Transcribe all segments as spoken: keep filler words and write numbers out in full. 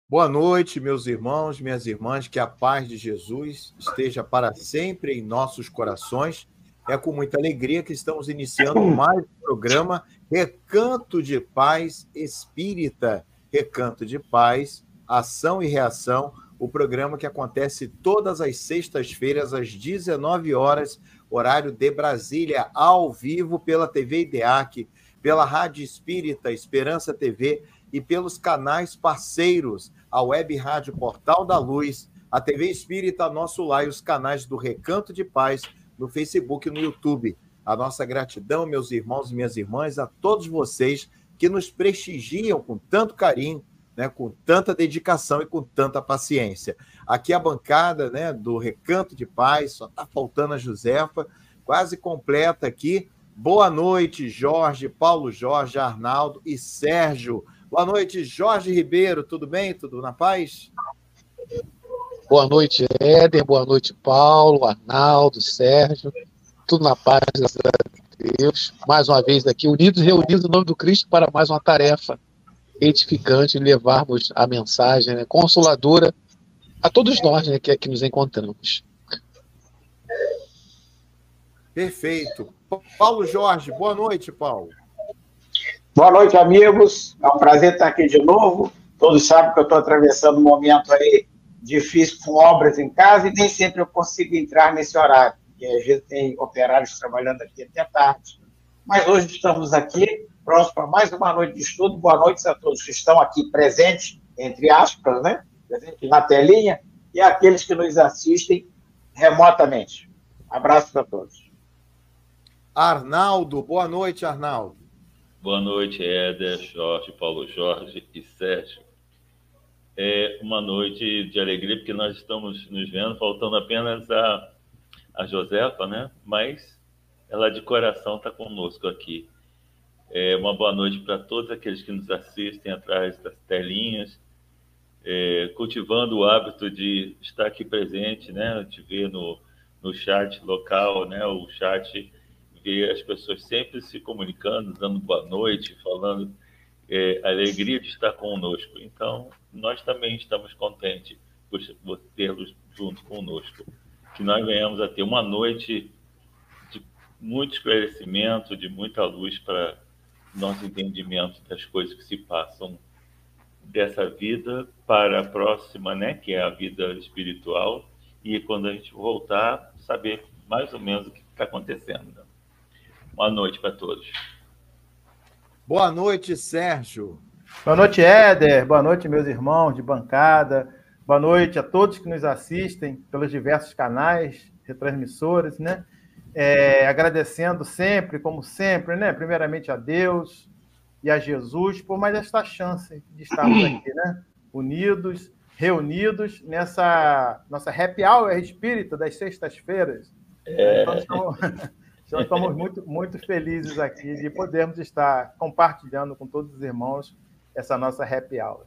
Boa noite, meus irmãos, minhas irmãs, que a paz de Jesus esteja para sempre em nossos corações. É com muita alegria que estamos iniciando mais um programa Recanto de Paz Espírita. Recanto de Paz, Ação e Reação, o programa que acontece todas as sextas-feiras às dezenove horas, horário de Brasília, ao vivo pela T V IDEAC, pela Rádio Espírita, Esperança T V e pelos canais parceiros, a Web Rádio Portal da Luz, a T V Espírita Nosso Lar e os canais do Recanto de Paz no Facebook e no YouTube. A nossa gratidão, meus irmãos e minhas irmãs, a todos vocês que nos prestigiam com tanto carinho, né, com tanta dedicação e com tanta paciência. Aqui a bancada, né, do Recanto de Paz, só está faltando a Josefa, quase completa aqui. Boa noite, Jorge, Paulo Jorge, Arnaldo e Sérgio. Boa noite, Jorge Ribeiro, tudo bem? Tudo na paz? Boa noite, Éder, boa noite, Paulo, Arnaldo, Sérgio, tudo na paz, graças a Deus. Mais uma vez aqui, unidos e reunidos em nome do Cristo para mais uma tarefa edificante, levarmos a mensagem, né, consoladora a todos nós, né, que aqui nos encontramos. Perfeito. Paulo Jorge, boa noite, Paulo. Boa noite, amigos. É um prazer estar aqui de novo. Todos sabem que eu estou atravessando um momento aí difícil com obras em casa e nem sempre eu consigo entrar nesse horário, porque às vezes tem operários trabalhando aqui até tarde. Mas hoje estamos aqui, prontos para mais uma noite de estudo. Boa noite a todos que estão aqui presentes, entre aspas, né? Presentes na telinha, e aqueles que nos assistem remotamente. Abraço para todos. Arnaldo, boa noite, Arnaldo. Boa noite, Éder, Jorge, Paulo Jorge e Sérgio. É uma noite de alegria, porque nós estamos nos vendo, faltando apenas a, a Josefa, né? Mas ela de coração está conosco aqui. É uma boa noite para todos aqueles que nos assistem atrás das telinhas, é, cultivando o hábito de estar aqui presente, né? De ver no, no chat local, né? O chat... ver as pessoas sempre se comunicando, dando boa noite, falando é, a alegria de estar conosco. Então, nós também estamos contentes por, por tê-los junto conosco. Que nós venhamos a ter uma noite de muito esclarecimento, de muita luz para nosso entendimento das coisas que se passam dessa vida para a próxima, né, que é a vida espiritual, e quando a gente voltar, saber mais ou menos o que está acontecendo, né? Boa noite para todos. Boa noite, Sérgio. Boa noite, Éder. Boa noite, meus irmãos de bancada. Boa noite a todos que nos assistem pelos diversos canais, retransmissores, né? É, agradecendo sempre, como sempre, né? Primeiramente a Deus e a Jesus por mais esta chance de estarmos aqui, né? Unidos, reunidos nessa nossa happy hour espírita das sextas-feiras. É... Então, estamos... Então, estamos muito, muito felizes aqui de podermos estar compartilhando com todos os irmãos essa nossa happy hour.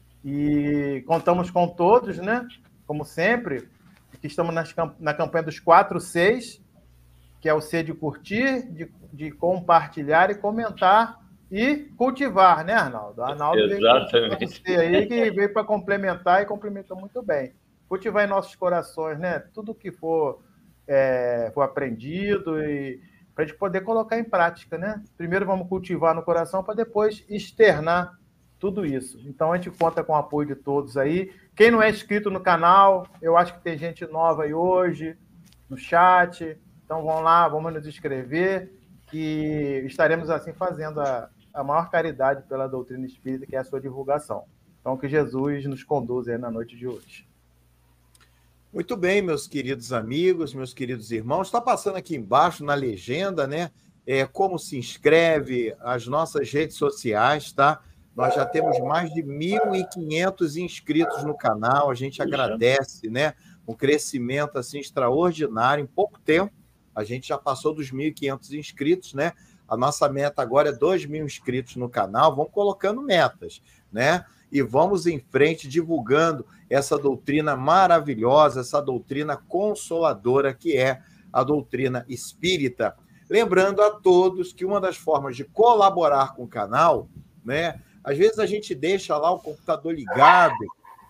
E contamos com todos, né? Como sempre, que estamos nas, na campanha dos quatro Cs, que é o C de curtir, de, de compartilhar e comentar e cultivar, né, Arnaldo? Arnaldo Exatamente. Veio C aí, que veio para complementar e complementou muito bem. Cultivar em nossos corações, né? Tudo que for... É, foi aprendido e para a gente poder colocar em prática, né? Primeiro vamos cultivar no coração para depois externar tudo isso. Então a gente conta com o apoio de todos aí. Quem não é inscrito no canal, eu acho que tem gente nova aí hoje no chat. Então vão lá, vamos nos inscrever e estaremos assim fazendo a, a maior caridade pela doutrina espírita, que é a sua divulgação. Então que Jesus nos conduza aí na noite de hoje. Muito bem, meus queridos amigos, meus queridos irmãos. Está passando aqui embaixo na legenda, né? É, como se inscreve, as nossas redes sociais, tá? Nós já temos mais de mil e quinhentos inscritos no canal. A gente agradece, né? Um crescimento assim extraordinário. Em pouco tempo, a gente já passou dos mil e quinhentos inscritos, né? A nossa meta agora é dois mil inscritos no canal. Vamos colocando metas, né? E vamos em frente divulgando essa doutrina maravilhosa, essa doutrina consoladora que é a doutrina espírita. Lembrando a todos que uma das formas de colaborar com o canal, né? Às vezes a gente deixa lá o computador ligado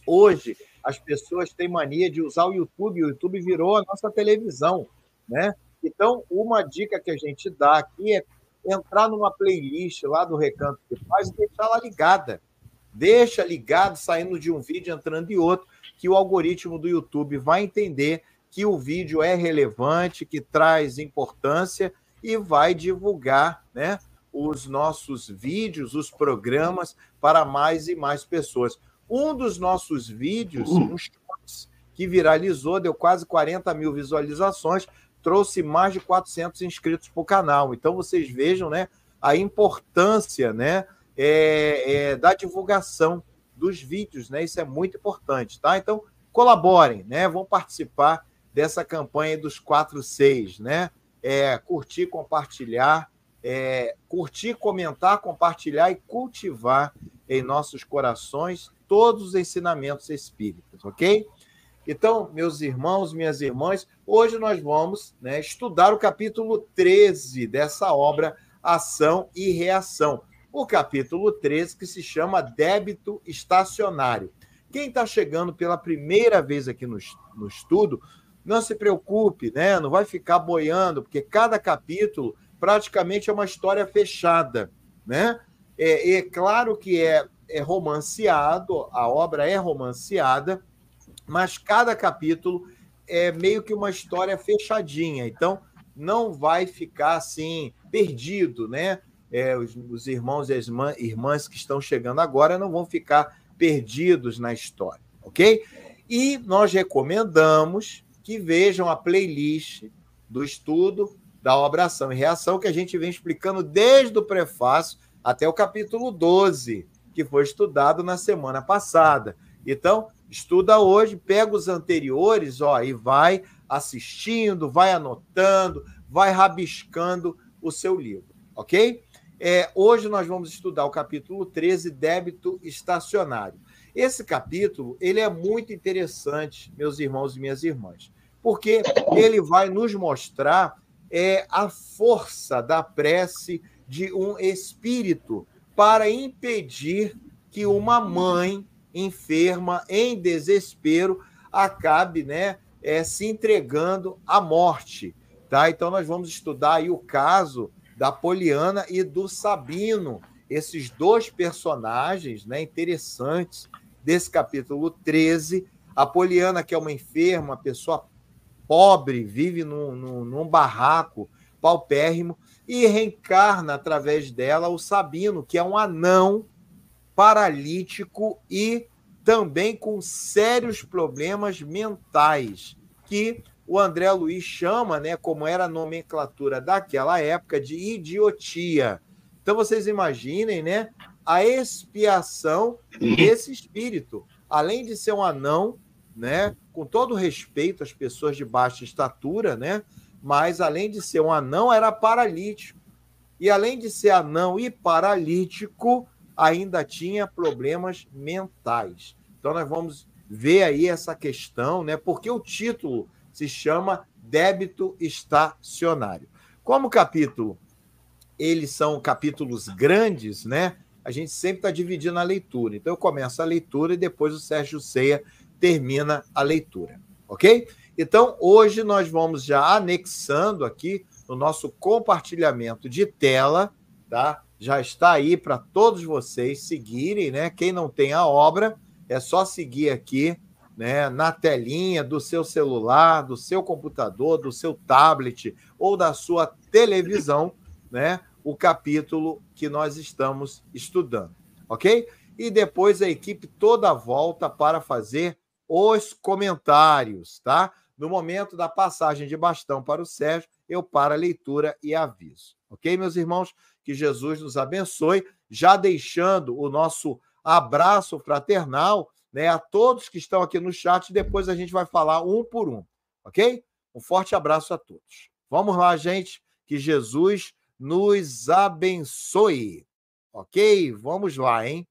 Hoje, as pessoas têm mania de usar o YouTube, o YouTube virou a nossa televisão, né? Então, uma dica que a gente dá aqui é entrar numa playlist lá do Recanto de Paz e deixar ela ligada. Deixa ligado, saindo de um vídeo, entrando em outro, que o algoritmo do YouTube vai entender que o vídeo é relevante, que traz importância e vai divulgar, né, os nossos vídeos, os programas, para mais e mais pessoas. Um dos nossos vídeos, um shorts, que viralizou, deu quase quarenta mil visualizações, trouxe mais de quatrocentos inscritos para o canal. Então, vocês vejam, né, a importância, né, é, é, da divulgação dos vídeos, né? Isso é muito importante, tá? Então, colaborem, né? Vão participar dessa campanha dos quatro seis, né? É, curtir, compartilhar, é, curtir, comentar, compartilhar e cultivar em nossos corações todos os ensinamentos espíritas, ok? Então, meus irmãos, minhas irmãs, hoje nós vamos, né, estudar o capítulo treze dessa obra, Ação e Reação. O capítulo treze, que se chama Débito Estacionário. Quem está chegando pela primeira vez aqui no, no estudo, não se preocupe, né? Não vai ficar boiando, porque cada capítulo praticamente é uma história fechada, né? É, é claro que é, é romanceado, a obra é romanceada, mas cada capítulo é meio que uma história fechadinha, então não vai ficar assim perdido, né? É, os, os irmãos e as irmãs que estão chegando agora não vão ficar perdidos na história, ok? E nós recomendamos que vejam a playlist do estudo da obra Ação e Reação, que a gente vem explicando desde o prefácio até o capítulo doze, que foi estudado na semana passada. Então, estuda hoje, pega os anteriores, ó, e vai assistindo, vai anotando, vai rabiscando o seu livro, ok? É, hoje nós vamos estudar o capítulo treze, Débito Estacionário. Esse capítulo, ele é muito interessante, meus irmãos e minhas irmãs, porque ele vai nos mostrar é, a força da prece de um espírito para impedir que uma mãe enferma, em desespero, acabe, né, é, se entregando à morte. Tá? Então, nós vamos estudar aí o caso da Poliana e do Sabino, esses dois personagens, né, interessantes desse capítulo treze. A Poliana, que é uma enferma, uma pessoa pobre, vive num, num, num barraco paupérrimo, e reencarna através dela o Sabino, que é um anão paralítico e também com sérios problemas mentais, que o André Luiz chama, né, como era a nomenclatura daquela época, de idiotia. Então, vocês imaginem, né, a expiação desse espírito. Além de ser um anão, né, com todo respeito às pessoas de baixa estatura, né, mas, além de ser um anão, era paralítico. E, além de ser anão e paralítico, ainda tinha problemas mentais. Então, nós vamos ver aí essa questão, né, porque o título se chama Débito Estacionário. Como o capítulo, eles são capítulos grandes, né? A gente sempre está dividindo a leitura. Então, eu começo a leitura e depois o Sérgio Ceia termina a leitura, ok? Então, hoje nós vamos já anexando aqui no nosso compartilhamento de tela, tá? Já está aí para todos vocês seguirem, né? Quem não tem a obra, é só seguir aqui, né, na telinha do seu celular, do seu computador, do seu tablet ou da sua televisão, né, o capítulo que nós estamos estudando, ok? E depois a equipe toda volta para fazer os comentários, tá? No momento da passagem de bastão para o Sérgio, eu paro a leitura e aviso, ok, meus irmãos? Que Jesus nos abençoe, já deixando o nosso abraço fraternal, né, a todos que estão aqui no chat, depois a gente vai falar um por um, ok? Um forte abraço a todos. Vamos lá, gente, que Jesus nos abençoe, ok? Vamos lá, hein?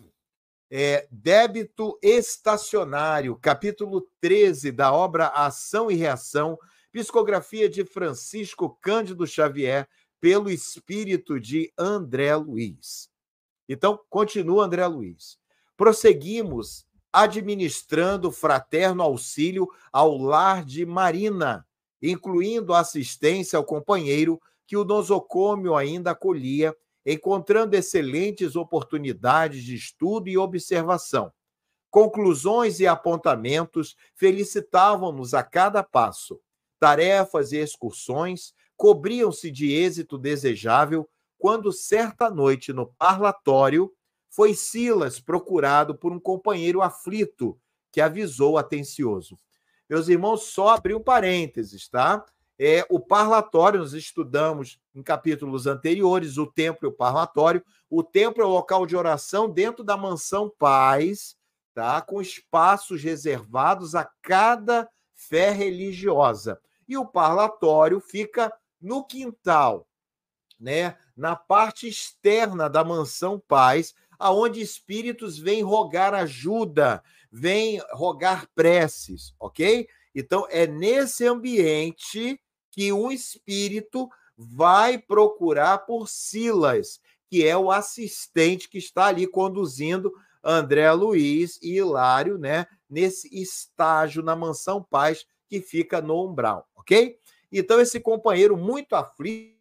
É, Débito Estacionário, capítulo treze da obra Ação e Reação, psicografia de Francisco Cândido Xavier, pelo espírito de André Luiz. Então, continua André Luiz. Prosseguimos administrando fraterno auxílio ao lar de Marina, incluindo assistência ao companheiro que o nosocômio ainda acolhia, encontrando excelentes oportunidades de estudo e observação. Conclusões e apontamentos felicitavam-nos a cada passo. Tarefas e excursões cobriam-se de êxito desejável quando, certa noite, no parlatório, foi Silas procurado por um companheiro aflito que avisou atencioso. Meus irmãos, só abrir um parênteses, tá? É, o parlatório, nós estudamos em capítulos anteriores, o templo e o parlatório. O templo é o local de oração dentro da mansão Paz, tá? Com espaços reservados a cada fé religiosa. E o parlatório fica no quintal, né? Na parte externa da mansão Paz, aonde espíritos vêm rogar ajuda, vêm rogar preces, ok? Então, é nesse ambiente que um espírito vai procurar por Silas, que é o assistente que está ali conduzindo André Luiz e Hilário, né, nesse estágio na Mansão Paz que fica no umbral, ok? Então, esse companheiro muito aflito,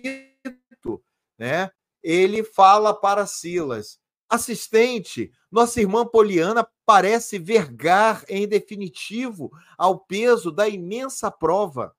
né, ele fala para Silas: assistente, nossa irmã Poliana parece vergar em definitivo ao peso da imensa prova.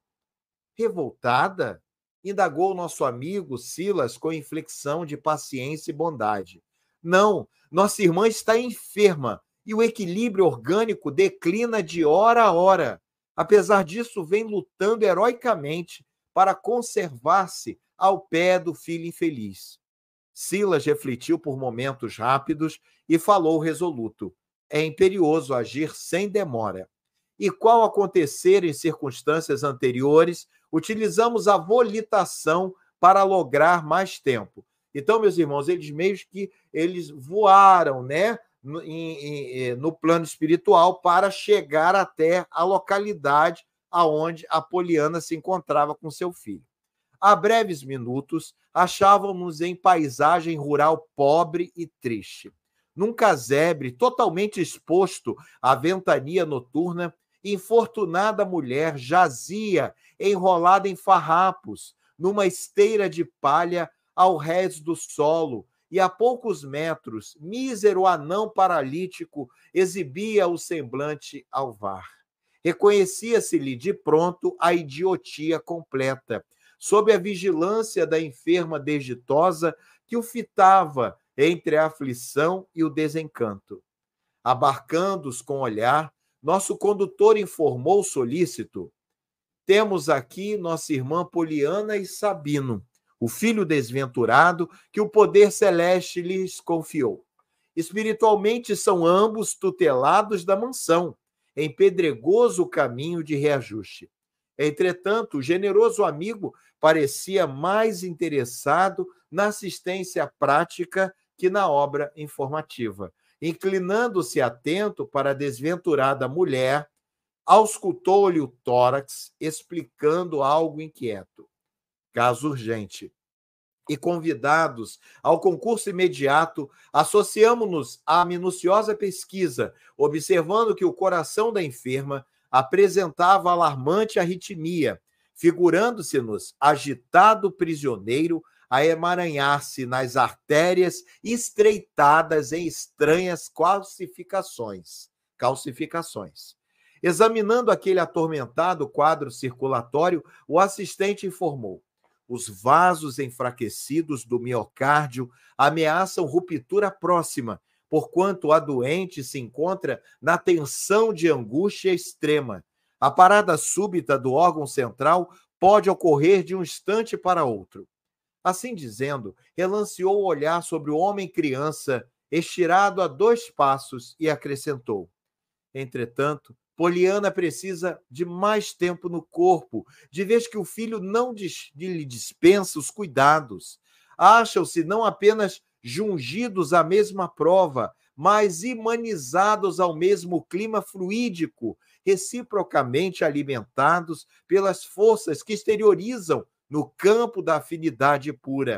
Revoltada? Indagou nosso amigo Silas com inflexão de paciência e bondade. Não, nossa irmã está enferma e o equilíbrio orgânico declina de hora a hora. Apesar disso, vem lutando heroicamente para conservar-se ao pé do filho infeliz. Silas refletiu por momentos rápidos e falou resoluto: é imperioso agir sem demora. E qual acontecer em circunstâncias anteriores, utilizamos a volitação para lograr mais tempo. Então, meus irmãos, eles meio que eles voaram, né, no, em, no plano espiritual para chegar até a localidade aonde a Poliana se encontrava com seu filho. Há breves minutos, achávamos em paisagem rural pobre e triste. Num casebre totalmente exposto à ventania noturna, infortunada mulher jazia enrolada em farrapos, numa esteira de palha ao rés do solo, e a poucos metros, mísero anão paralítico exibia o semblante alvar. Reconhecia-se-lhe de pronto a idiotia completa, sob a vigilância da enferma desditosa que o fitava entre a aflição e o desencanto. Abarcando-os com olhar, nosso condutor informou solícito: temos aqui nossa irmã Poliana e Sabino, o filho desventurado que o poder celeste lhes confiou. Espiritualmente são ambos tutelados da mansão, em pedregoso caminho de reajuste. Entretanto, o generoso amigo parecia mais interessado na assistência prática que na obra informativa. Inclinando-se atento para a desventurada mulher, auscultou-lhe o tórax, explicando algo inquieto. Caso urgente. E convidados ao concurso imediato, associamo-nos à minuciosa pesquisa, observando que o coração da enferma apresentava alarmante arritmia, figurando-se-nos agitado prisioneiro a emaranhar-se nas artérias estreitadas em estranhas calcificações. calcificações. Examinando aquele atormentado quadro circulatório, o assistente informou: os vasos enfraquecidos do miocárdio ameaçam ruptura próxima, porquanto a doente se encontra na tensão de angústia extrema. A parada súbita do órgão central pode ocorrer de um instante para outro. Assim dizendo, relanceou o olhar sobre o homem-criança, estirado a dois passos, e acrescentou: entretanto, Poliana precisa de mais tempo no corpo, de vez que o filho não lhe dispensa os cuidados. Acham-se não apenas jungidos à mesma prova, mas imanizados ao mesmo clima fluídico, reciprocamente alimentados pelas forças que exteriorizam no campo da afinidade pura.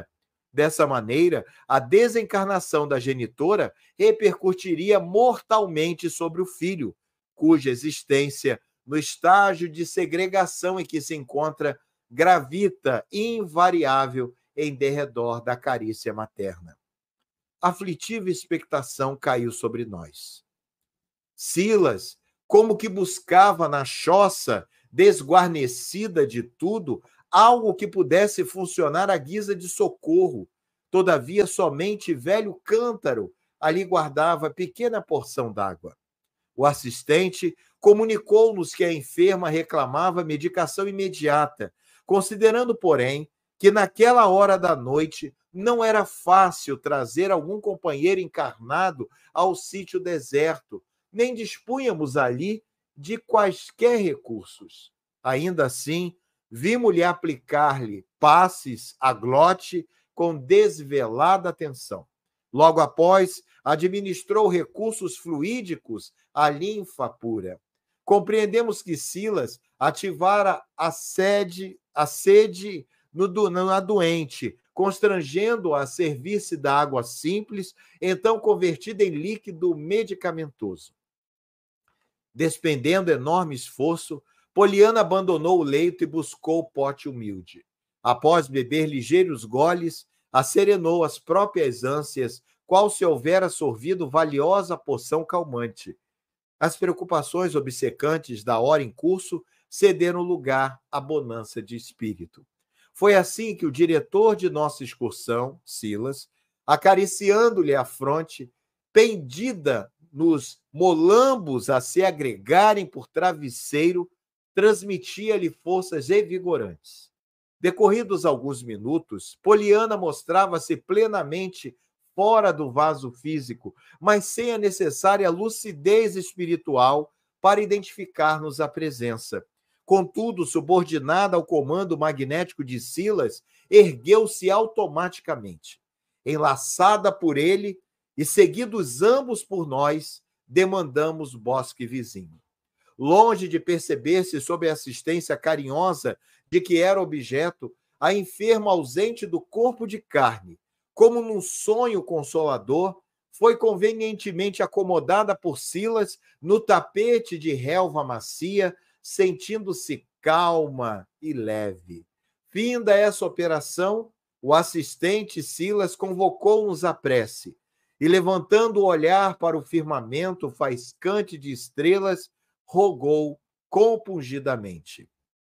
Dessa maneira, a desencarnação da genitora repercutiria mortalmente sobre o filho, cuja existência, no estágio de segregação em que se encontra, gravita invariável em derredor da carícia materna. Aflitiva expectação caiu sobre nós. Silas, como que buscava na choça, desguarnecida de tudo, algo que pudesse funcionar à guisa de socorro. Todavia, somente velho cântaro ali guardava pequena porção d'água. O assistente comunicou-nos que a enferma reclamava medicação imediata, considerando, porém, que naquela hora da noite não era fácil trazer algum companheiro encarnado ao sítio deserto, nem dispunhamos ali de quaisquer recursos. Ainda assim, vimos-lhe aplicar-lhe passes a glote com desvelada atenção. Logo após, administrou recursos fluídicos à linfa pura. Compreendemos que Silas ativara a sede, a sede no, na doente, constrangendo-a a servir-se da água simples, então convertida em líquido medicamentoso. Despendendo enorme esforço, Poliana abandonou o leito e buscou o pote humilde. Após beber ligeiros goles, acerenou as próprias ânsias, qual se houvera sorvido valiosa poção calmante. As preocupações obcecantes da hora em curso cederam lugar à bonança de espírito. Foi assim que o diretor de nossa excursão, Silas, acariciando-lhe a fronte, pendida nos molambos a se agregarem por travesseiro, transmitia-lhe forças revigorantes. Decorridos alguns minutos, Poliana mostrava-se plenamente fora do vaso físico, mas sem a necessária lucidez espiritual para identificar-nos a presença. Contudo, subordinada ao comando magnético de Silas, ergueu-se automaticamente. Enlaçada por ele e seguidos ambos por nós, demandamos bosque vizinho. Longe de perceber-se sob a assistência carinhosa de que era objeto, a enferma ausente do corpo de carne, como num sonho consolador, foi convenientemente acomodada por Silas no tapete de relva macia, sentindo-se calma e leve. Finda essa operação, o assistente Silas convocou-nos à prece e, levantando o olhar para o firmamento faiscante de estrelas, rogou compungidamente: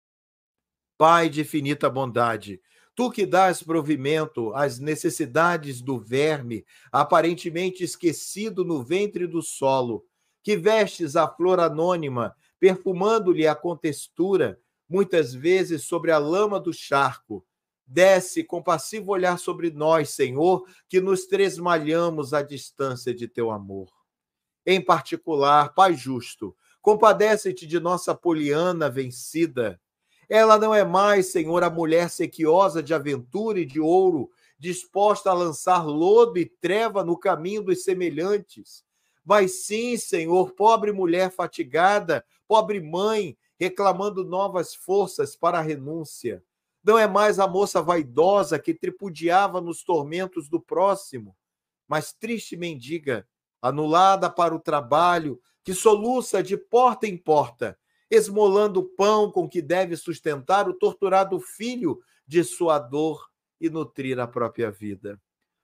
Pai de infinita bondade, tu que dás provimento às necessidades do verme, aparentemente esquecido no ventre do solo, que vestes a flor anônima, perfumando-lhe a contextura, muitas vezes sobre a lama do charco, desce compassivo olhar sobre nós, Senhor, que nos tresmalhamos à distância de teu amor. Em particular, Pai justo, compadece-te de nossa Poliana vencida. Ela não é mais, Senhor, a mulher sequiosa de aventura e de ouro, disposta a lançar lodo e treva no caminho dos semelhantes. Mas sim, Senhor, pobre mulher fatigada, pobre mãe, reclamando novas forças para a renúncia. Não é mais a moça vaidosa que tripudiava nos tormentos do próximo, mas triste mendiga, anulada para o trabalho, que soluça de porta em porta, esmolando o pão com que deve sustentar o torturado filho de sua dor e nutrir a própria vida.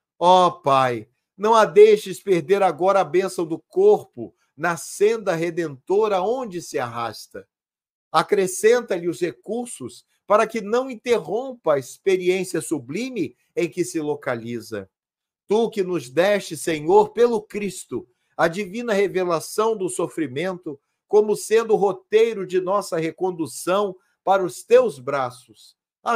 Ó Pai, não a deixes perder agora a bênção do corpo na senda redentora onde se arrasta. Acrescenta-lhe os recursos para que não interrompa a experiência sublime em que se localiza. Tu que nos deste, Senhor, pelo Cristo, a divina revelação do sofrimento, como sendo o roteiro de nossa recondução para os teus braços.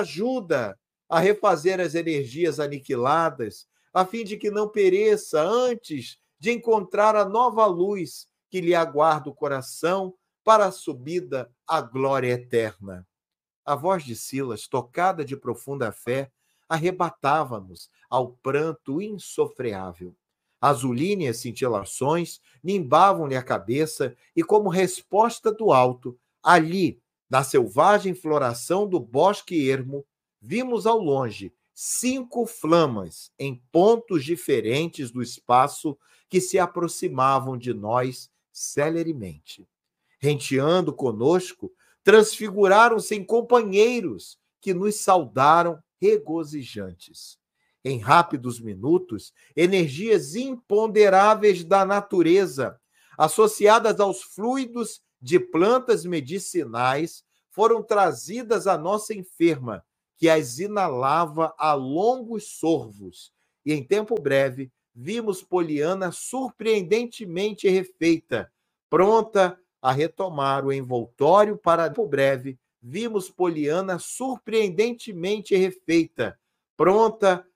Ajuda a refazer as energias aniquiladas, a fim de que não pereça antes de encontrar a nova luz que lhe aguarda o coração para a subida à glória eterna. A voz de Silas, tocada de profunda fé, arrebatava-nos ao pranto insofreável. Azulíneas cintilações nimbavam-lhe a cabeça e, como resposta do alto, ali, na selvagem floração do bosque ermo, vimos ao longe, cinco flamas em pontos diferentes do espaço que se aproximavam de nós celeremente. Renteando conosco, transfiguraram-se em companheiros que nos saudaram regozijantes. Em rápidos minutos, energias imponderáveis da natureza, associadas aos fluidos de plantas medicinais, foram trazidas à nossa enferma, que as inalava a longos sorvos. E, em tempo breve, vimos Poliana surpreendentemente refeita, pronta a retomar o envoltório para... Tempo breve, vimos Poliana surpreendentemente refeita, pronta